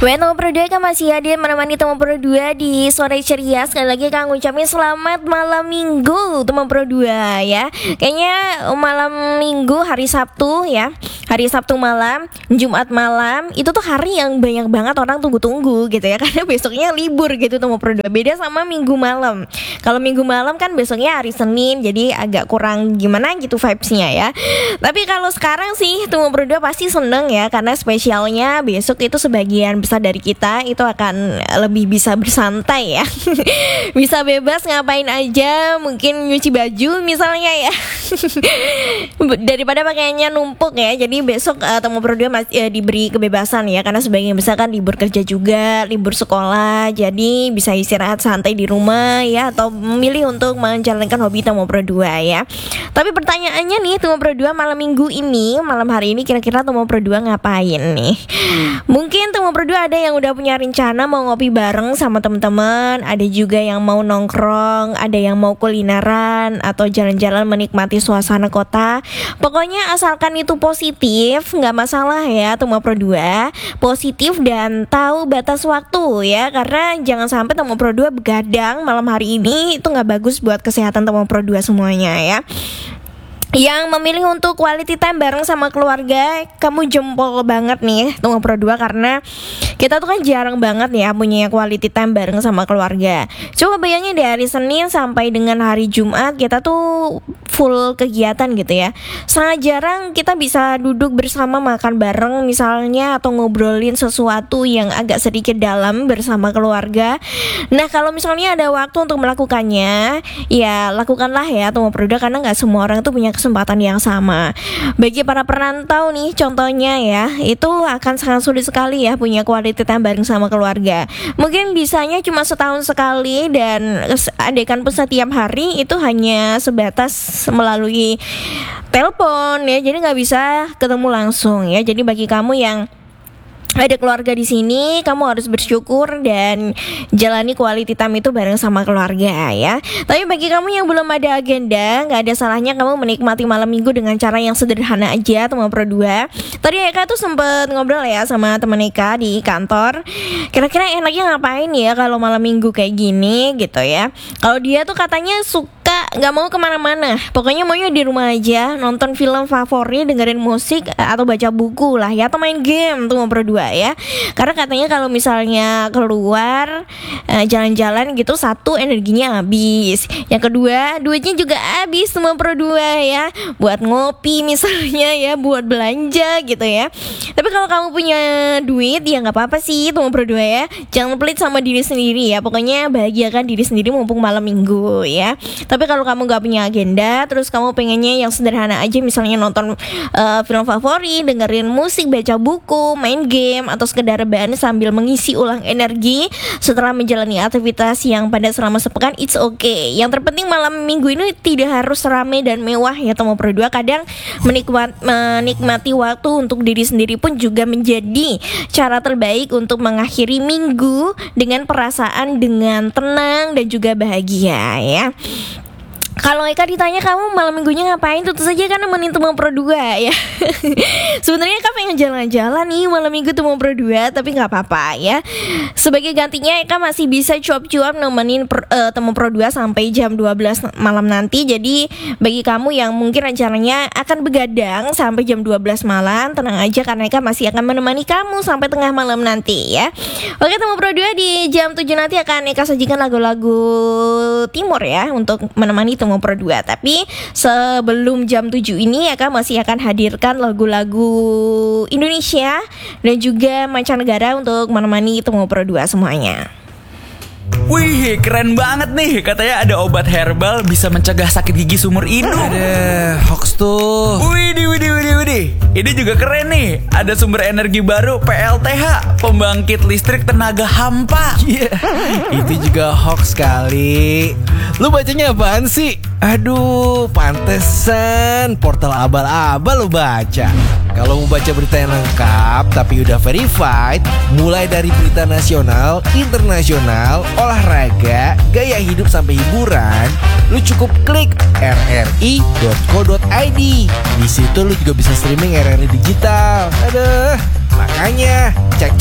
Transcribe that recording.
Teman Pro 2 kan masih hadir menemani teman Pro 2 di sore ceria. Sekali lagi Kang ngucapin selamat malam minggu teman Pro 2 ya. Kayaknya malam minggu hari Sabtu ya, hari Sabtu malam, Jumat malam, itu tuh hari yang banyak banget orang tunggu-tunggu gitu ya. Karena besoknya libur gitu teman Pro 2. Beda sama minggu malam. Kalau minggu malam kan besoknya hari Senin, jadi agak kurang gimana gitu vibes-nya ya. Tapi kalau sekarang sih teman Pro 2 pasti seneng ya, karena spesialnya besok itu sebagian besar dari kita itu akan lebih bisa bersantai ya. Bisa bebas ngapain aja, mungkin nyuci baju misalnya ya. Daripada pakaiannya numpuk ya. Jadi besok teman Pro 2 diberi kebebasan ya, karena sebagian besar kan libur kerja juga, libur sekolah. Jadi bisa istirahat santai di rumah ya, atau memilih untuk menjalankan hobi teman Pro 2 ya. Tapi pertanyaannya nih teman Pro 2, malam minggu ini, malam hari ini kira-kira teman Pro 2 ngapain nih? Mungkin teman Pro 2 ada yang udah punya rencana mau ngopi bareng sama teman-teman, ada juga yang mau nongkrong, ada yang mau kulineran atau jalan-jalan menikmati suasana kota. Pokoknya asalkan itu positif, nggak masalah ya teman Pro 2. Positif dan tahu batas waktu ya, karena jangan sampai teman Pro 2 begadang malam hari ini, itu nggak bagus buat kesehatan teman Pro 2 semuanya ya. Yang memilih untuk quality time bareng sama keluarga, kamu jempol banget nih teman Pro 2, karena kita tuh kan jarang banget ya punya quality time bareng sama keluarga. Coba bayangin dari Senin sampai dengan hari Jumat kita tuh full kegiatan gitu ya. Sangat jarang kita bisa duduk bersama makan bareng misalnya, atau ngobrolin sesuatu yang agak sedikit dalam bersama keluarga. Nah kalau misalnya ada waktu untuk melakukannya, ya lakukanlah ya teman Pro 2, karena gak semua orang tuh punya kesempatan yang sama. Bagi para perantau nih contohnya ya, itu akan sangat sulit sekali ya punya quality time bareng sama keluarga. Mungkin bisanya cuma setahun sekali, dan andaikan pun setiap hari itu hanya sebatas melalui telepon ya, jadi nggak bisa ketemu langsung ya. Jadi bagi kamu yang ada keluarga di sini, kamu harus bersyukur dan jalani quality time itu bareng sama keluarga ya. Tapi bagi kamu yang belum ada agenda, nggak ada salahnya kamu menikmati malam minggu dengan cara yang sederhana aja teman Pro 2. Tadi Eka tuh sempet ngobrol ya sama teman Eka di kantor, kira-kira enaknya ngapain ya kalau malam minggu kayak gini gitu ya. Kalau dia tuh katanya suka nggak mau kemana-mana, pokoknya maunya di rumah aja, nonton film favorit, dengerin musik, atau baca buku lah ya, atau main game tuh Pro 2 ya. Karena katanya kalau misalnya keluar jalan-jalan gitu, satu energinya habis, yang kedua duitnya juga habis teman Pro 2 ya, buat ngopi misalnya ya, buat belanja gitu ya. Tapi kalau kamu punya duit ya nggak apa-apa sih teman Pro 2 ya, jangan pelit sama diri sendiri ya, pokoknya bahagiakan diri sendiri mumpung malam minggu ya. Tapi kalau kamu gak punya agenda, terus kamu pengennya yang sederhana aja, misalnya nonton film favorit, dengerin musik, baca buku, main game, atau sekedar rebahan sambil mengisi ulang energi setelah menjalani aktivitas yang padat selama sepekan, it's okay. Yang terpenting malam minggu ini tidak harus ramai dan mewah ya teman Pro 2. Kadang menikmati waktu untuk diri sendiri pun juga menjadi cara terbaik untuk mengakhiri minggu dengan perasaan dengan tenang dan juga bahagia ya. Kalau Eka ditanya kamu malam minggunya ngapain, tentu saja kan nemenin teman Pro 2 ya. Sebenarnya Eka pengen jalan-jalan nih malam minggu teman Pro 2, tapi nggak apa-apa ya. Sebagai gantinya Eka masih bisa cuap-cuap nemenin teman Pro 2 sampai jam 12 malam nanti. Jadi bagi kamu yang mungkin rencananya akan begadang sampai jam 12 malam, tenang aja karena Eka masih akan menemani kamu sampai tengah malam nanti ya. Oke teman Pro 2, di jam 7 nanti akan Eka sajikan lagu-lagu timur ya untuk menemani teman Pro 2. Tapi sebelum jam 7 ini Eka masih akan hadirkan lagu-lagu Indonesia dan juga mancanegara untuk menemani teman Pro 2 semuanya. Wih, keren banget nih. Katanya ada obat herbal bisa mencegah sakit gigi seumur hidup. Ada hoax tuh. Widih. Ini juga keren nih. Ada sumber energi baru PLTH, pembangkit listrik tenaga hampa. Iya, itu juga hoax kali. Lu bacanya apaan sih? Aduh, pantesan portal abal-abal lu baca. Kalau mau baca berita yang lengkap tapi udah verified, mulai dari berita nasional, internasional, olahraga, gaya hidup sampai hiburan, lu cukup klik rri.co.id. Di situ lu juga bisa streaming RRI digital. Aduh, makanya cek